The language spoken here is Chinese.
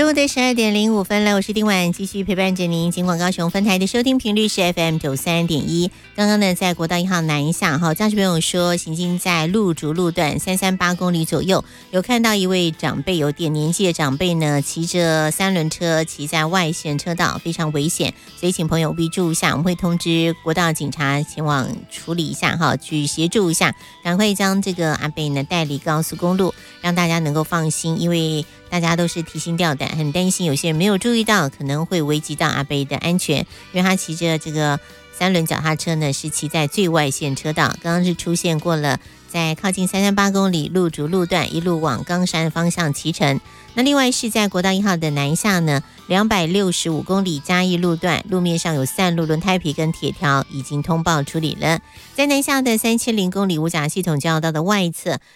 中午的12:05了，我是丁婉，继续陪伴着您。尽管高雄分台的收听频率是 FM 93.1。刚刚呢，在国道1号南下驾驶朋友说，行经在鹿竹路段338公里左右，有看到一位长辈，有点年纪的长辈呢，骑着3轮车骑在外线车道，非常危险，所以请朋友务必注意一下，我们会通知国道警察前往处理一下去协助一下，赶快将这个阿伯呢带离高速公路，让大家能够放心，因为大家都是提心吊胆，很担心有些人没有注意到，可能会危及到阿伯的安全，因为他骑着这个3轮脚踏车呢，是骑在最外线车道，刚刚是出现过了，在靠近338公里鹿竹路段一路往冈山方向骑乘。那另外是在国道1号的南下呢，265公里嘉义路段，路面上有散落轮胎皮跟铁条，已经通报处理了。在南下的3000公里五甲系统交流道的外侧，